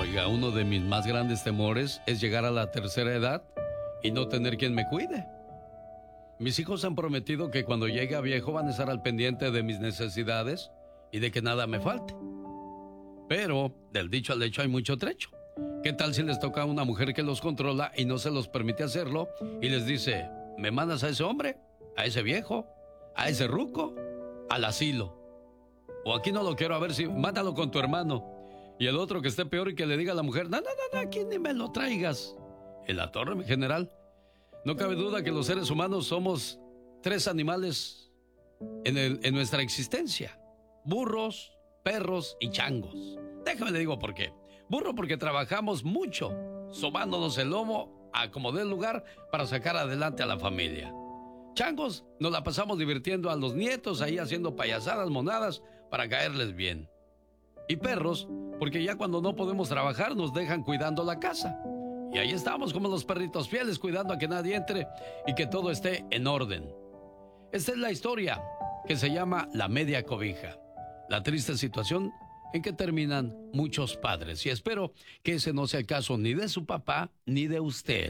Oiga, uno de mis más grandes temores es llegar a la tercera edad y no tener quien me cuide. Mis hijos han prometido que cuando llegue a viejo van a estar al pendiente de mis necesidades y de que nada me falte. Pero del dicho al hecho hay mucho trecho. ¿Qué tal si les toca a una mujer que los controla y no se los permite hacerlo y les dice, ¿me mandas a ese hombre, a ese viejo, a ese ruco, al asilo? O aquí no lo quiero, a ver si mándalo con tu hermano. Y el otro que esté peor y que le diga a la mujer, no, aquí ni me lo traigas. En la torre, mi general. No cabe duda que los seres humanos somos tres animales en nuestra existencia. Burros, perros y changos. Déjame le digo por qué. Burro porque trabajamos mucho, sobándonos el lomo a como dé lugar para sacar adelante a la familia. Changos, nos la pasamos divirtiendo a los nietos ahí haciendo payasadas, monadas para caerles bien. Y perros, porque ya cuando no podemos trabajar nos dejan cuidando la casa. Y ahí estamos como los perritos fieles cuidando a que nadie entre y que todo esté en orden. Esta es la historia que se llama La Media Cobija. La triste situación en que terminan muchos padres. Y espero que ese no sea el caso ni de su papá ni de usted.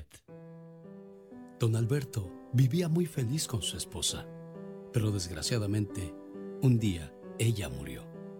Don Alberto vivía muy feliz con su esposa, pero desgraciadamente, un día ella murió.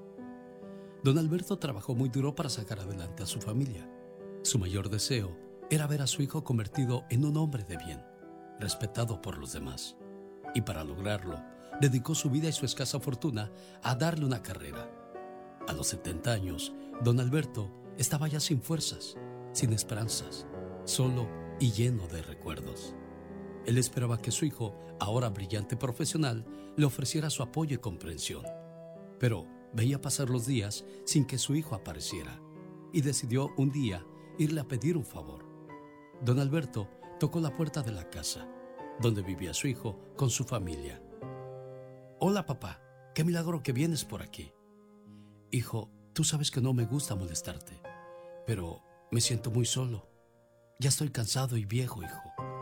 Don Alberto trabajó muy duro para sacar adelante a su familia. Su mayor deseo era ver a su hijo convertido en un hombre de bien, respetado por los demás. Y para lograrlo, dedicó su vida y su escasa fortuna a darle una carrera. A los 70 años, don Alberto estaba ya sin fuerzas, sin esperanzas, solo y lleno de recuerdos. Él esperaba que su hijo, ahora brillante profesional, le ofreciera su apoyo y comprensión. Pero veía pasar los días sin que su hijo apareciera y decidió un día irle a pedir un favor. Don Alberto tocó la puerta de la casa, donde vivía su hijo con su familia. «Hola, papá, qué milagro que vienes por aquí. Hijo, tú sabes que no me gusta molestarte, pero me siento muy solo. Ya estoy cansado y viejo, hijo.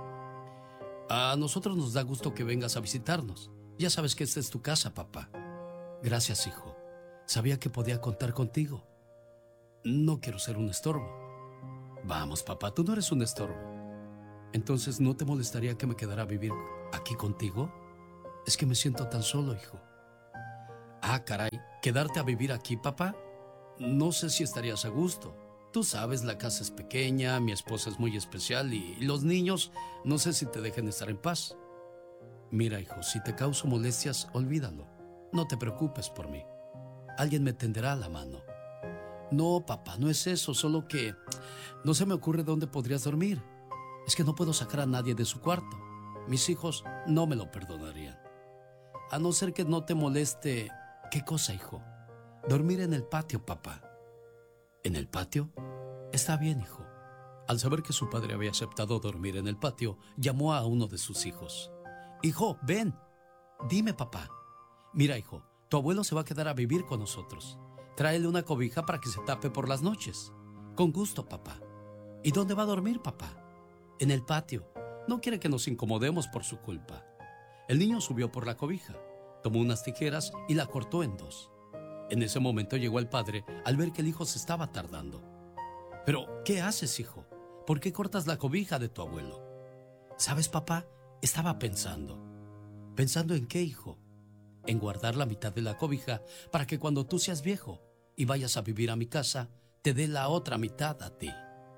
A nosotros nos da gusto que vengas a visitarnos. Ya sabes que esta es tu casa, papá. Gracias, hijo. Sabía que podía contar contigo. No quiero ser un estorbo». «Vamos, papá, tú no eres un estorbo. Entonces, ¿no te molestaría que me quedara a vivir aquí contigo? Es que me siento tan solo, hijo». «Ah, caray, ¿quedarte a vivir aquí, papá? No sé si estarías a gusto. Tú sabes, la casa es pequeña, mi esposa es muy especial y los niños no sé si te dejen estar en paz. Mira, hijo, si te causo molestias, olvídalo. No te preocupes por mí. Alguien me tenderá la mano». «No, papá, no es eso, solo que no se me ocurre dónde podrías dormir. Es que no puedo sacar a nadie de su cuarto. Mis hijos no me lo perdonarían. A no ser que no te moleste». «¿Qué cosa, hijo?» «Dormir en el patio, papá». «¿En el patio? Está bien, hijo». Al saber que su padre había aceptado dormir en el patio, llamó a uno de sus hijos. «Hijo, ven». «Dime, papá». «Mira, hijo, tu abuelo se va a quedar a vivir con nosotros. Tráele una cobija para que se tape por las noches». «Con gusto, papá». «¿Y dónde va a dormir, papá?» «En el patio. No quiere que nos incomodemos por su culpa». El niño subió por la cobija, tomó unas tijeras y la cortó en dos. En ese momento llegó el padre al ver que el hijo se estaba tardando. «¿Pero qué haces, hijo? ¿Por qué cortas la cobija de tu abuelo?» «¿Sabes, papá? Estaba pensando». «¿Pensando en qué, hijo?» «En guardar la mitad de la cobija para que cuando tú seas viejo y vayas a vivir a mi casa, te dé la otra mitad a ti».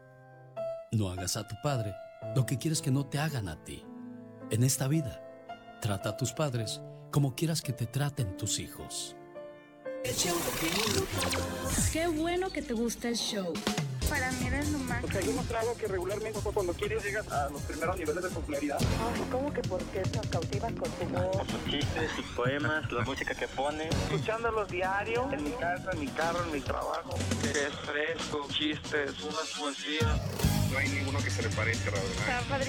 No hagas a tu padre lo que quieres que no te hagan a ti. En esta vida, trata a tus padres como quieras que te traten tus hijos. Qué bueno que te gusta el show. Para mí eres lo máximo. Porque hay demostrado que regularmente cuando quieres llegas a los primeros niveles de popularidad. Ay, ¿cómo que por qué nos cautivas con tu voz? Sus chistes, sus poemas, la música que pone. Escuchándolos diario, en mi casa, en mi carro, en mi trabajo. Que es fresco, chistes, unas poesías. No hay ninguno que se le parezca, la verdad. Está padrísimo.